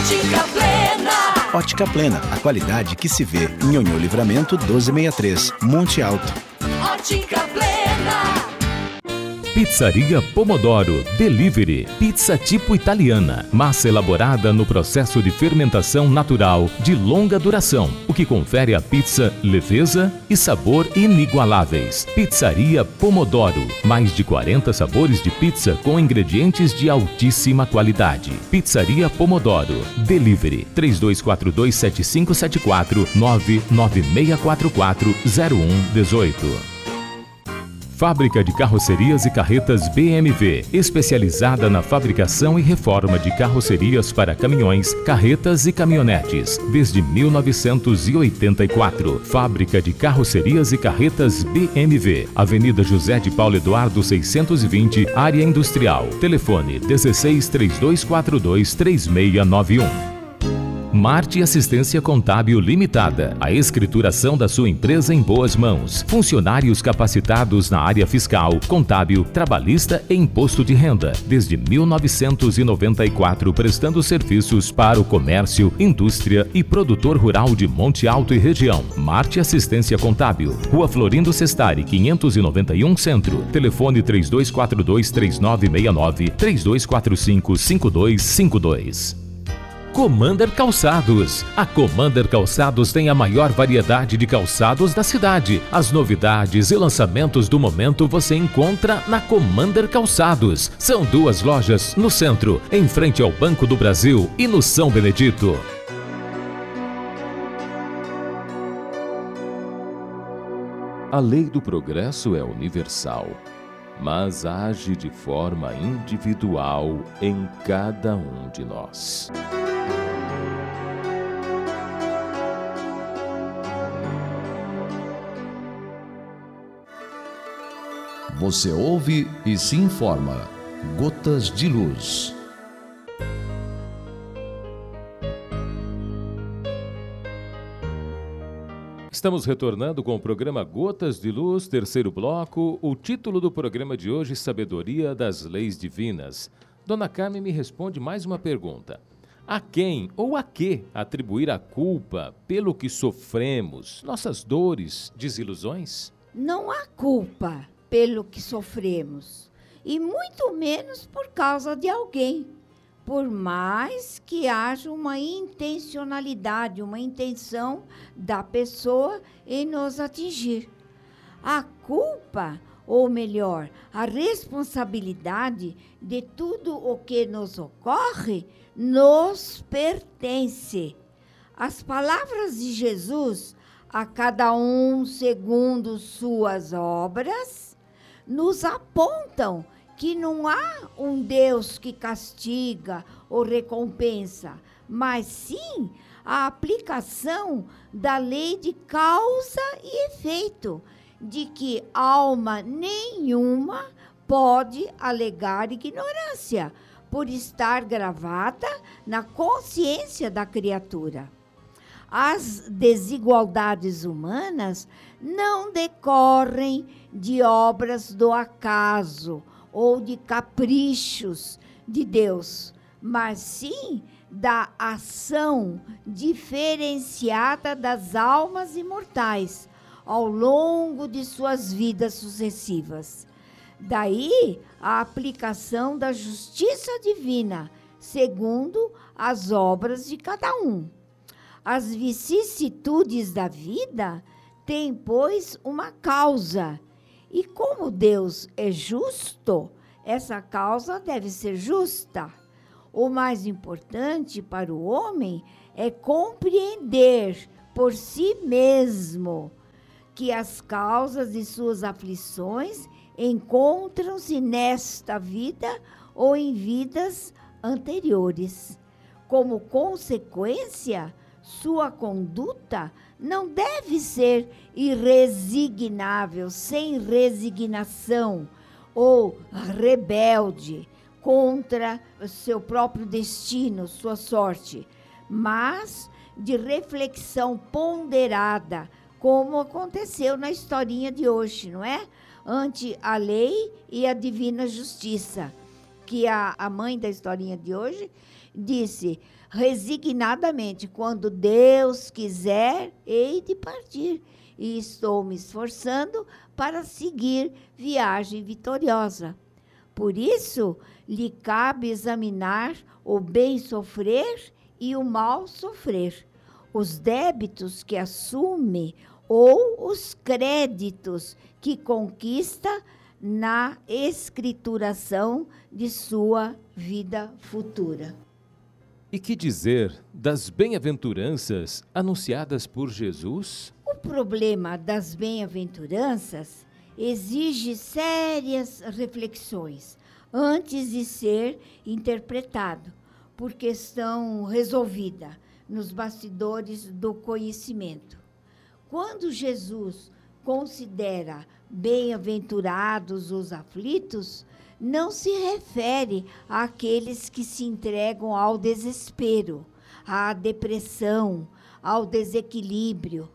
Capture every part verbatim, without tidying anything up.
Ótica Plena. Ótica Plena, a qualidade que se vê. Em Nhonhô Livramento doze sessenta e três, Monte Alto. Ótica Plena. Pizzaria Pomodoro Delivery. Pizza tipo italiana. Massa elaborada no processo de fermentação natural de longa duração, o que confere à pizza leveza e sabor inigualáveis. Pizzaria Pomodoro. Mais de quarenta sabores de pizza com ingredientes de altíssima qualidade. Pizzaria Pomodoro Delivery. três dois quatro dois sete cinco sete quatro, nove nove seis quatro quatro, zero um um oito. Fábrica de Carrocerias e Carretas B M W, especializada na fabricação e reforma de carrocerias para caminhões, carretas e caminhonetes, desde mil novecentos e oitenta e quatro. Fábrica de Carrocerias e Carretas B M W, Avenida José de Paulo Eduardo seiscentos e vinte, Área Industrial. Telefone dezesseis, três dois quatro dois, três seis nove um. Marte Assistência Contábil Limitada. A escrituração da sua empresa em boas mãos. Funcionários capacitados na área fiscal, contábil, trabalhista e imposto de renda. Desde mil novecentos e noventa e quatro, prestando serviços para o comércio, indústria e produtor rural de Monte Alto e região. Marte Assistência Contábil. Rua Florindo Sestari, quinhentos e noventa e um, Centro. Telefone três dois quatro dois, três nove seis nove, três dois quatro cinco, cinco dois cinco dois. Commander Calçados. A Commander Calçados tem a maior variedade de calçados da cidade. As novidades e lançamentos do momento você encontra na Commander Calçados. São duas lojas no centro, em frente ao Banco do Brasil e no São Benedito. A lei do progresso é universal, mas age de forma individual em cada um de nós. Você ouve e se informa. Gotas de Luz. Estamos retornando com o programa Gotas de Luz, terceiro bloco. O título do programa de hoje, Sabedoria das Leis Divinas. Dona Carmen me responde mais uma pergunta. A quem ou a que atribuir a culpa pelo que sofremos, nossas dores, desilusões? Não há culpa pelo que sofremos, e muito menos por causa de alguém, por mais que haja uma intencionalidade, uma intenção da pessoa em nos atingir. A culpa, ou melhor, a responsabilidade de tudo o que nos ocorre, nos pertence. As palavras de Jesus, a cada um segundo suas obras, nos apontam que não há um Deus que castiga ou recompensa, mas sim a aplicação da lei de causa e efeito, de que alma nenhuma pode alegar ignorância, por estar gravada na consciência da criatura. As desigualdades humanas não decorrem de obras do acaso ou de caprichos de Deus, mas sim da ação diferenciada das almas imortais ao longo de suas vidas sucessivas. Daí a aplicação da justiça divina, segundo as obras de cada um. As vicissitudes da vida têm, pois, uma causa. E como Deus é justo, essa causa deve ser justa. O mais importante para o homem é compreender por si mesmo que as causas de suas aflições encontram-se nesta vida ou em vidas anteriores. Como consequência, sua conduta não deve ser irresignável, sem resignação, ou rebelde contra seu próprio destino, sua sorte, mas de reflexão ponderada, como aconteceu na historinha de hoje, não é? Ante a lei e a divina justiça, que a, a mãe da historinha de hoje disse: resignadamente, quando Deus quiser, hei de partir, e estou me esforçando para seguir viagem vitoriosa. Por isso, lhe cabe examinar o bem sofrer e o mal sofrer, os débitos que assume ou os créditos que conquista na escrituração de sua vida futura. E que dizer das bem-aventuranças anunciadas por Jesus? O problema das bem-aventuranças exige sérias reflexões antes de ser interpretado, por questão resolvida nos bastidores do conhecimento. Quando Jesus considera bem-aventurados os aflitos, não se refere àqueles que se entregam ao desespero, à depressão, ao desequilíbrio,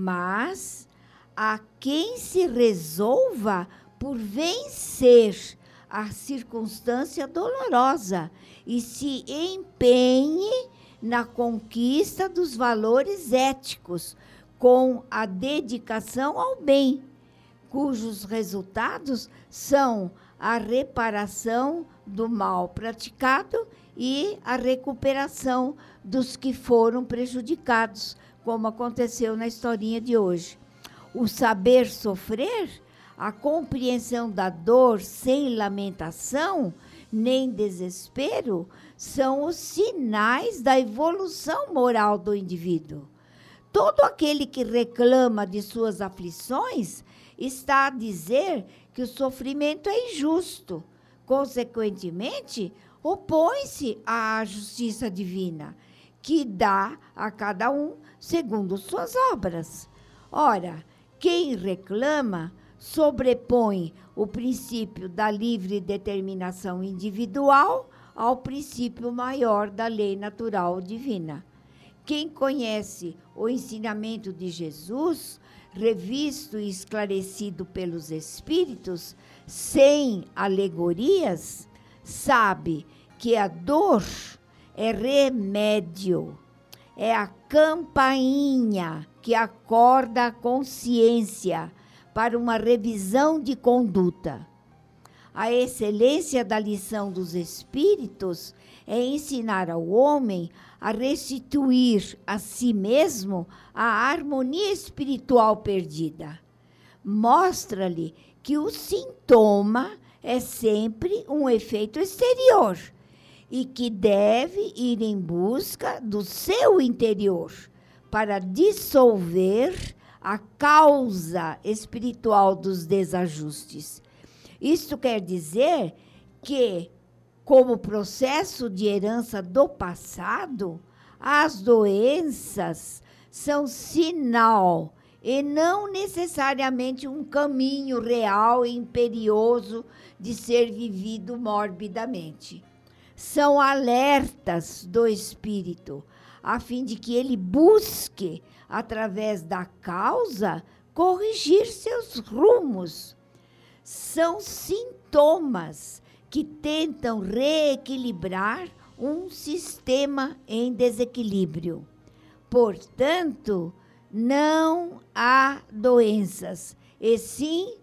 mas a quem se resolva por vencer a circunstância dolorosa e se empenhe na conquista dos valores éticos, com a dedicação ao bem, cujos resultados são a reparação do mal praticado e a recuperação dos que foram prejudicados, como aconteceu na historinha de hoje. O saber sofrer, a compreensão da dor sem lamentação nem desespero, são os sinais da evolução moral do indivíduo. Todo aquele que reclama de suas aflições está a dizer que o sofrimento é injusto. Consequentemente, opõe-se à justiça divina, que dá a cada um segundo suas obras. Ora, quem reclama sobrepõe o princípio da livre determinação individual ao princípio maior da lei natural divina. Quem conhece o ensinamento de Jesus, revisto e esclarecido pelos Espíritos, sem alegorias, sabe que a dor é remédio, é a campainha que acorda a consciência para uma revisão de conduta. A excelência da lição dos Espíritos é ensinar ao homem a restituir a si mesmo a harmonia espiritual perdida. Mostra-lhe que o sintoma é sempre um efeito exterior e que deve ir em busca do seu interior para dissolver a causa espiritual dos desajustes. Isto quer dizer que, como processo de herança do passado, as doenças são sinal e não necessariamente um caminho real e imperioso de ser vivido morbidamente. São alertas do espírito, a fim de que ele busque, através da causa, corrigir seus rumos. São sintomas que tentam reequilibrar um sistema em desequilíbrio. Portanto, não há doenças, e sim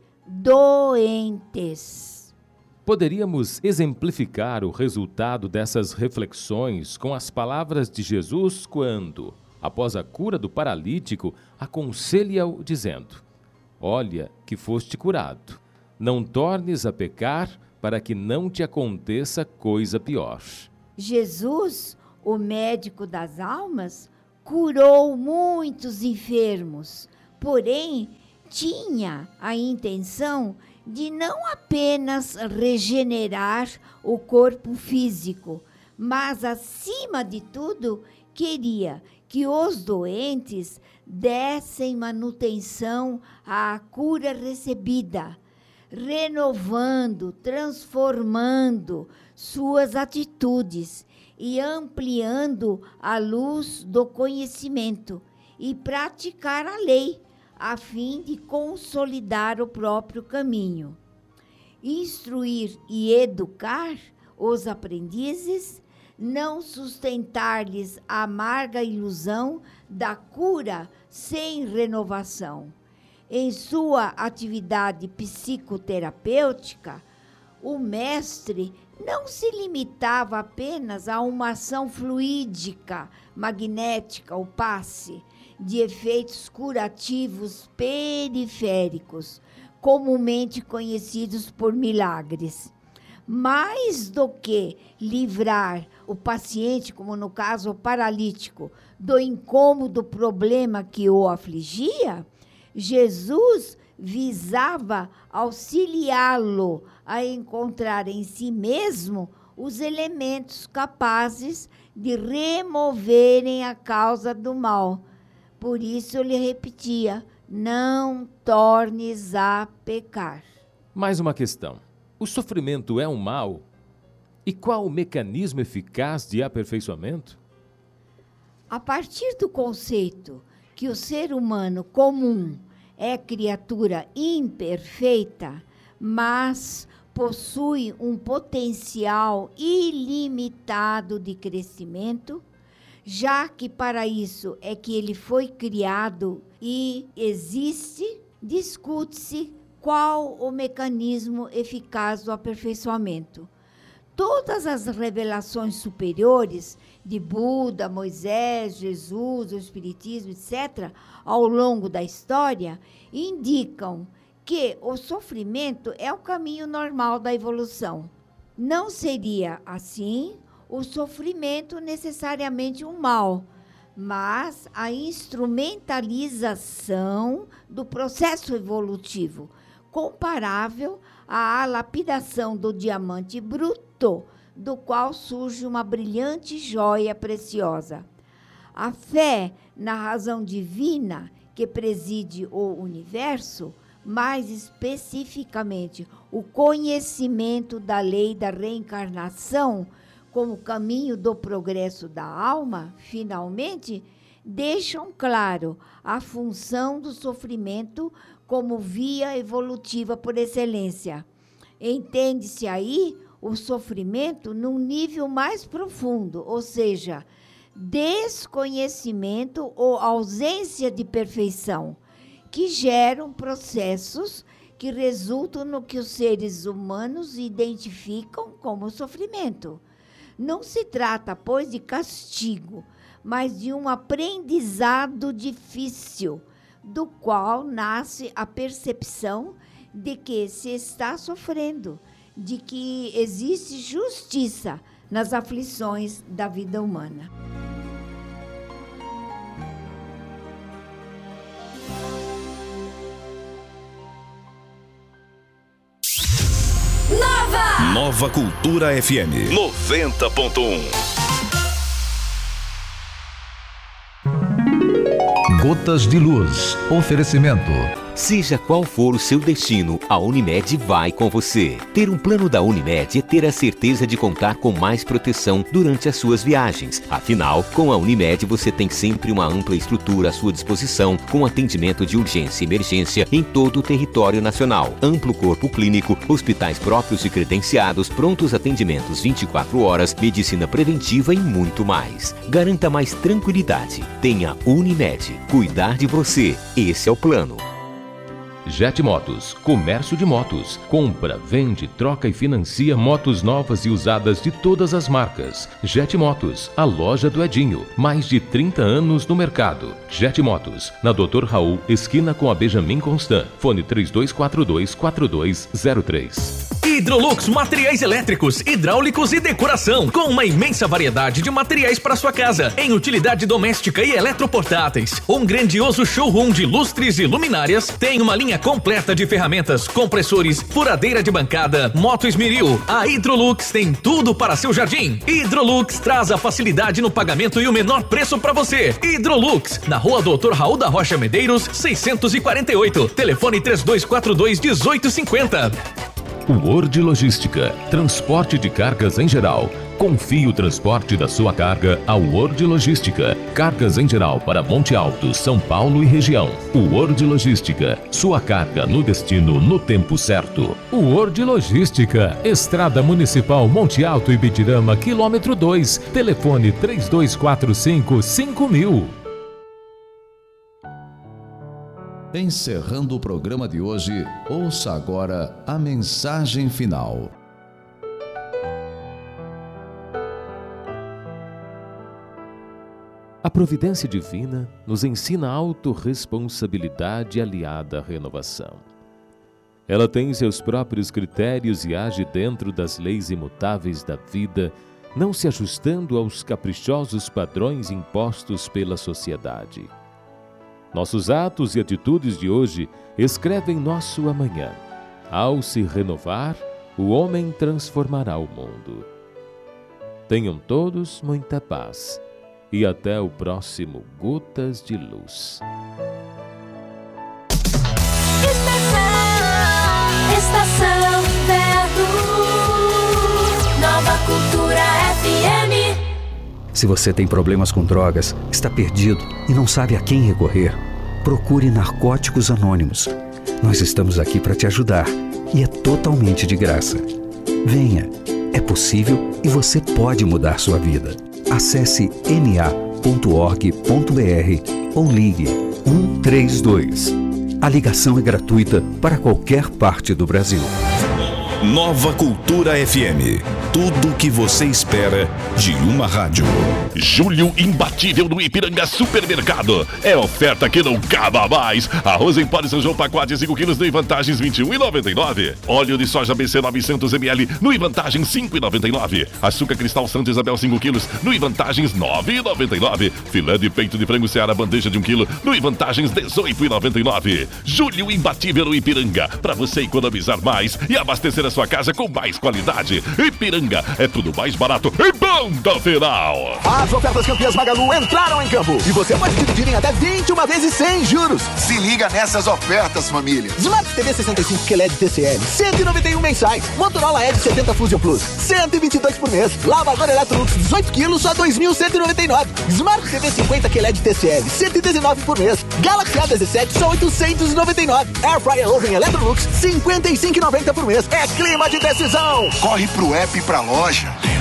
doentes. Poderíamos exemplificar o resultado dessas reflexões com as palavras de Jesus quando, após a cura do paralítico, aconselha-o dizendo: olha que foste curado, não tornes a pecar para que não te aconteça coisa pior. Jesus, o médico das almas, curou muitos enfermos, porém tinha a intenção de não apenas regenerar o corpo físico, mas, acima de tudo, queria que os doentes dessem manutenção à cura recebida, renovando, transformando suas atitudes e ampliando a luz do conhecimento e praticar a lei, a fim de consolidar o próprio caminho. Instruir e educar os aprendizes, não sustentar-lhes a amarga ilusão da cura sem renovação. Em sua atividade psicoterapêutica, o mestre não se limitava apenas a uma ação fluídica, magnética, ou passe, de efeitos curativos periféricos, comumente conhecidos por milagres. Mais do que livrar o paciente, como no caso o paralítico, do incômodo problema que o afligia, Jesus visava auxiliá-lo a encontrar em si mesmo os elementos capazes de removerem a causa do mal. Por isso ele repetia: não tornes a pecar. Mais uma questão. O sofrimento é um mal? E qual o mecanismo eficaz de aperfeiçoamento? A partir do conceito que o ser humano comum é criatura imperfeita, mas possui um potencial ilimitado de crescimento, já que para isso é que ele foi criado e existe, discute-se qual o mecanismo eficaz do aperfeiçoamento. Todas as revelações superiores de Buda, Moisés, Jesus, o Espiritismo, etcétera, ao longo da história, indicam que o sofrimento é o caminho normal da evolução. Não seria, assim, o sofrimento necessariamente um mal, mas a instrumentalização do processo evolutivo, comparável à lapidação do diamante bruto, do qual surge uma brilhante joia preciosa. A fé na razão divina que preside o universo, mais especificamente o conhecimento da lei da reencarnação como caminho do progresso da alma, finalmente, deixam claro a função do sofrimento como via evolutiva por excelência. Entende-se aí o sofrimento num nível mais profundo, ou seja, desconhecimento ou ausência de perfeição, que geram processos que resultam no que os seres humanos identificam como sofrimento. Não se trata, pois, de castigo, mas de um aprendizado difícil, do qual nasce a percepção de que se está sofrendo, de que existe justiça nas aflições da vida humana. Nova! Nova Cultura F M noventa ponto um. Gotas de Luz. Oferecimento. Seja qual for o seu destino, a Unimed vai com você. Ter um plano da Unimed é ter a certeza de contar com mais proteção durante as suas viagens. Afinal, com a Unimed você tem sempre uma ampla estrutura à sua disposição, com atendimento de urgência e emergência em todo o território nacional. Amplo corpo clínico, hospitais próprios e credenciados, prontos atendimentos vinte e quatro horas, medicina preventiva e muito mais. Garanta mais tranquilidade. Tenha Unimed. Cuidar de você. Esse é o plano. Jet Motos, comércio de motos. Compra, vende, troca e financia motos novas e usadas de todas as marcas. Jet Motos, a loja do Edinho. Mais de trinta anos no mercado. Jet Motos, na doutor Raul, esquina com a Benjamin Constant. Fone três dois quatro dois, quatro dois zero três. Hidrolux Materiais Elétricos, Hidráulicos e Decoração, com uma imensa variedade de materiais para sua casa, em utilidade doméstica e eletroportáteis. Um grandioso showroom de lustres e luminárias, tem uma linha completa de ferramentas, compressores, furadeira de bancada, moto esmeril. A Hidrolux tem tudo para seu jardim. Hidrolux traz a facilidade no pagamento e o menor preço para você. Hidrolux, na rua doutor Raul da Rocha Medeiros, seiscentos e quarenta e oito. Telefone três dois quatro dois, um oito cinco zero. Word Logística, transporte de cargas em geral. Confie o transporte da sua carga ao World Logística. Cargas em geral para Monte Alto, São Paulo e região. O World Logística. Sua carga no destino no tempo certo. O World Logística. Estrada Municipal Monte Alto e Bitirama, quilômetro dois. Telefone três dois quatro cinco, cinco mil. Encerrando o programa de hoje, ouça agora a mensagem final. A providência divina nos ensina a autorresponsabilidade aliada à renovação. Ela tem seus próprios critérios e age dentro das leis imutáveis da vida, não se ajustando aos caprichosos padrões impostos pela sociedade. Nossos atos e atitudes de hoje escrevem nosso amanhã. Ao se renovar, o homem transformará o mundo. Tenham todos muita paz e até o próximo Gotas de Luz. Estação, Estação Inverno, Nova Cultura F M. Se você tem problemas com drogas, está perdido e não sabe a quem recorrer, procure Narcóticos Anônimos. Nós estamos aqui para te ajudar e é totalmente de graça. Venha, é possível e você pode mudar sua vida. Acesse n a ponto org ponto b r ou ligue um três dois. A ligação é gratuita para qualquer parte do Brasil. Nova Cultura F M. Tudo o que você espera de uma rádio. Julho imbatível no Ipiranga Supermercado. É oferta que não acaba mais. Arroz em pó de São João pacote cinco quilos no Ivantagens vinte e um reais e noventa e nove centavos. Óleo de soja B C novecentos mililitros no Ivantagens cinco reais e noventa e nove centavos. Açúcar cristal Santa Isabel cinco quilos no Ivantagens nove reais e noventa e nove centavos. Filé de peito de frango Seara bandeja de um quilo no Ivantagens dezoito reais e noventa e nove centavos. Julho imbatível no Ipiranga. Para você economizar mais e abastecer a sua casa com mais qualidade. Ipiranga é tudo mais barato e bom final. As ofertas campeãs Magalu entraram em campo e você pode dividir em até vinte e uma vezes sem juros. Se liga nessas ofertas, família. Smart T V sessenta e cinco Q L E D T C L, cento e noventa e um mensais. Motorola Edge setenta Fusion Plus, cento e vinte e dois por mês. Lavador Electrolux dezoito quilos, só dois mil cento e noventa e nove. Smart T V cinquenta Q L E D T C L, cento e dezenove por mês. Galaxy A dezessete, só oitocentos e noventa e nove. Air Fryer Oven Electrolux, cinquenta e cinco reais e noventa por mês. É clima de decisão. Corre pro app e pra loja.